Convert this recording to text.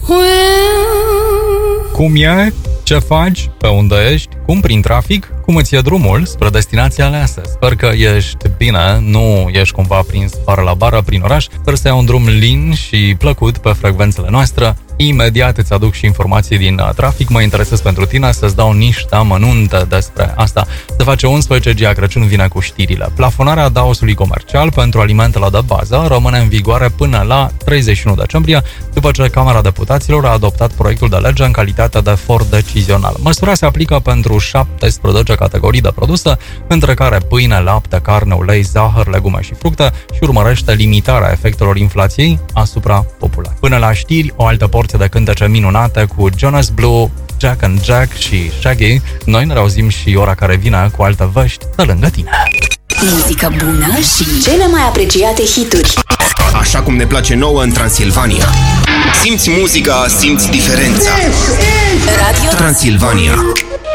Cum e? Ce faci? Pe unde ești? Cum prin trafic? Cum îți e drumul spre destinația aleasă? Sper că ești bine, nu ești cumva prins bară la bară prin oraș. Sper să ai un drum lin și plăcut pe frecvențele noastre. Imediat îți aduc și informații din trafic. Mă interesez pentru tine să-ți dau niște amănunte despre asta. Se face 11 Gia Crăciun, vine cu știrile. Plafonarea daosului comercial pentru alimentele de bază rămâne în vigoare până la 31 decembrie, după ce Camera Deputaților a adoptat proiectul de lege în calitate de for decizional. Măsura se aplică pentru 17 categorii de produse, între care pâine, lapte, carne, ulei, zahăr, legume și fructe, și urmărește limitarea efectelor inflației asupra populației. Până la știri, o altă porție de cântece minunate cu Jonas Blue, Jack and Jack și Shaggy. Noi ne reauzim și ora care vine cu alte vești de lângă tine. Muzică bună și cele mai apreciate hituri. Așa cum ne place nouă în Transilvania. Simți muzica, simți diferența. Radio Transilvania.